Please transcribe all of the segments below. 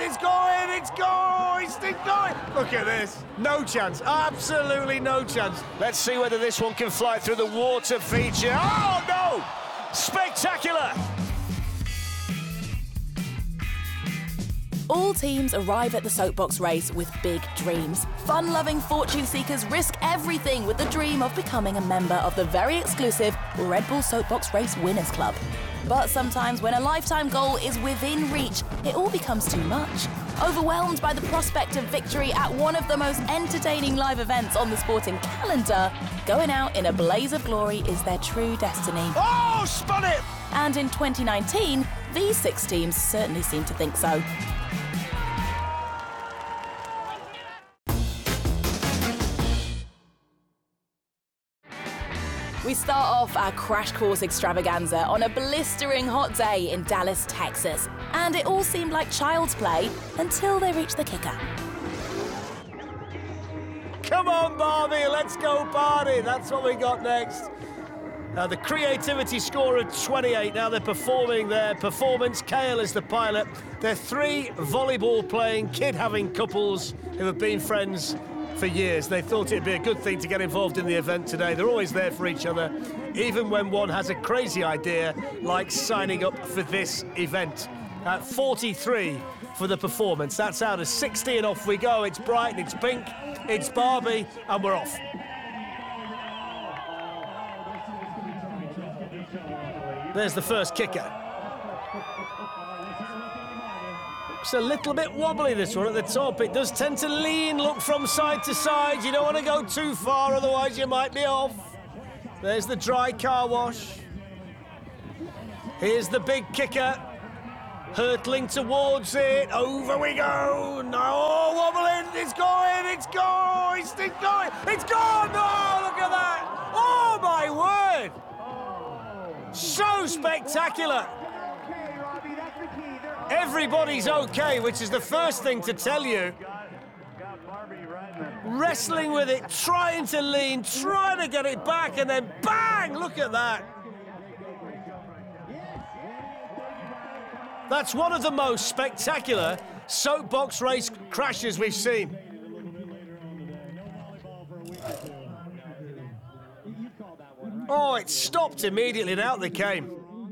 it's going, it's going, it's going. Look at this, no chance, absolutely no chance. Let's see whether this one can fly through the water feature. Oh no, spectacular. All teams arrive at the soapbox race with big dreams. Fun-loving fortune seekers risk everything with the dream of becoming a member of the very exclusive Red Bull Soapbox Race Winners Club. But sometimes when a lifetime goal is within reach, it all becomes too much. Overwhelmed by the prospect of victory at one of the most entertaining live events on the sporting calendar, going out in a blaze of glory is their true destiny. Oh, spun it! And in 2019, these 6 teams certainly seem to think so. We start off our crash course extravaganza on a blistering hot day in Dallas, Texas. And it all seemed like child's play until they reached the kicker. Come on, Barbie, let's go party. That's what we got next. The creativity score of 28. Now they're performing their performance. Kale is the pilot. They're 3 volleyball-playing, kid-having couples who have been friends for years. They thought it'd be a good thing to get involved in the event today. They're always there for each other, even when one has a crazy idea, like signing up for this event. At 43 for the performance. That's out of 60 and off we go. It's bright, it's pink, it's Barbie, and we're off. There's the first kicker. It's a little bit wobbly, this one, at the top. It does tend to lean, look from side to side. You don't want to go too far, otherwise you might be off. There's the dry car wash. Here's the big kicker. Hurtling towards it. Over we go. No, wobbling. It's going, it's going, it's going. It's gone. No, look at that. Oh, my word. So spectacular. Everybody's okay, which is the first thing to tell you. Wrestling with it, trying to lean, trying to get it back, and then bang! Look at that. That's one of the most spectacular soapbox race crashes we've seen. Oh, it stopped immediately and out they came.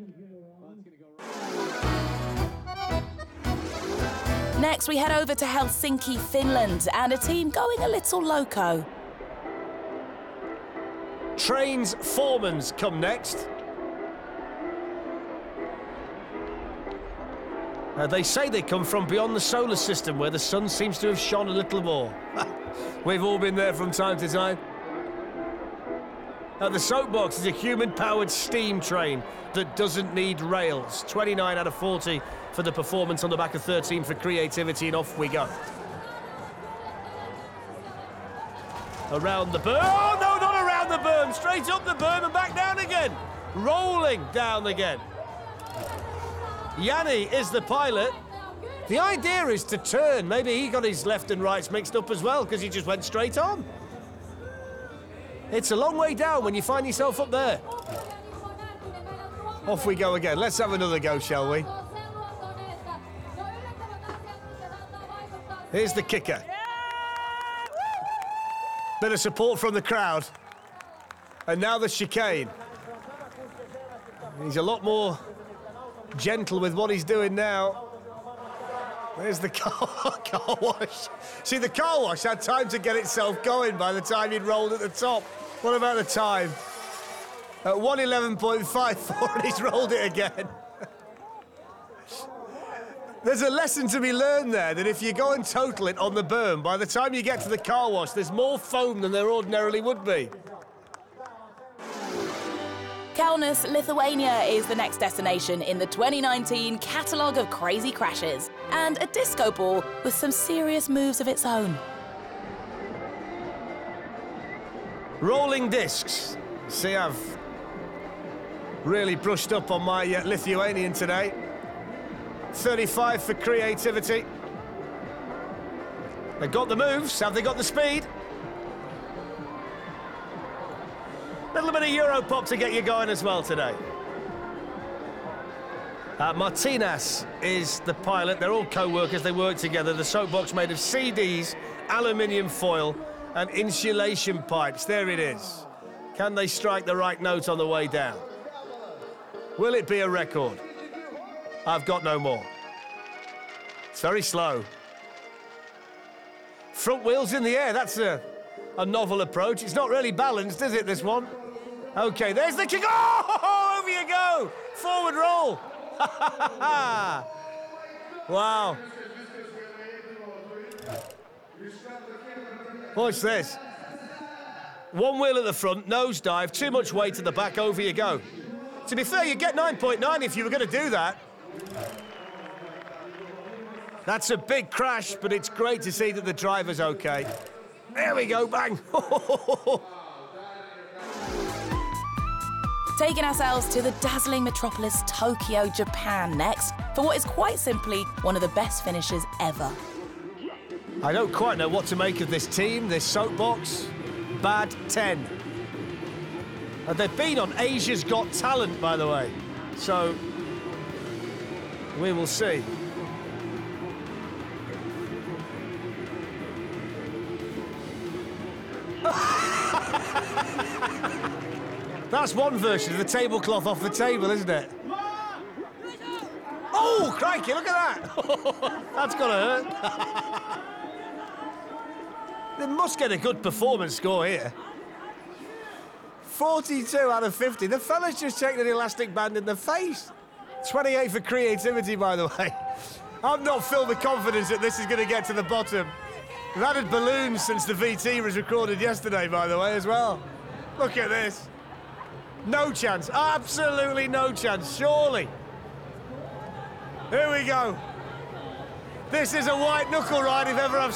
Next, we head over to Helsinki, Finland, and a team going a little loco. Trains Foremans come next. They say they come from beyond the solar system, where the sun seems to have shone a little more. We've all been there from time to time. The soapbox is a human-powered steam train that doesn't need rails. 29 out of 40 for the performance, on the back of 13 for creativity, and off we go. Around the berm. Oh, no, not around the berm. Straight up the berm and back down again. Rolling down again. Yanni is the pilot. The idea is to turn. Maybe he got his left and rights mixed up as well, because he just went straight on. It's a long way down when you find yourself up there. Off we go again. Let's have another go, shall we? Here's the kicker. Bit of support from the crowd. And now the chicane. He's a lot more gentle with what he's doing now. There's the car wash. See, the car wash had time to get itself going by the time he'd rolled at the top. What about the time? At 1:11.54, and he's rolled it again. There's a lesson to be learned there, that if you go and total it on the berm, by the time you get to the car wash, there's more foam than there ordinarily would be. Kaunas, Lithuania is the next destination in the 2019 catalogue of crazy crashes, and a disco ball with some serious moves of its own. Rolling discs. See, I've really brushed up on my Lithuanian today. 35 for creativity. They've got the moves. Have they got the speed? A little bit of Europop to get you going as well today. Martinez is the pilot. They're all co-workers. They work together. The soapbox made of CDs, aluminium foil and insulation pipes. There it is. Can they strike the right note on the way down? Will it be a record? I've got no more. It's very slow. Front wheels in the air. That's a novel approach. It's not really balanced, is it, this one? OK, there's the kick. Oh, over you go. Forward roll. Wow. Watch this. One wheel at the front, nosedive, too much weight at the back, over you go. To be fair, you get 9.9 if you were going to do that. That's a big crash, but it's great to see that the driver's OK. There we go, bang. Taking ourselves to the dazzling metropolis Tokyo, Japan next, for what is quite simply one of the best finishes ever. I don't quite know what to make of this team, this soapbox. Bad 10. They've been on Asia's Got Talent, by the way, so we will see. That's one version of the tablecloth off the table, isn't it? Oh, crikey, look at that! That's gotta hurt. They must get a good performance score here. 42 out of 50. The fella's just taken an elastic band in the face. 28 for creativity, by the way. I've not filled with confidence that this is going to get to the bottom. We've added balloons since the VT was recorded yesterday, by the way, as well. Look at this. No chance. Absolutely no chance. Surely. Here we go. This is a white knuckle ride if ever I've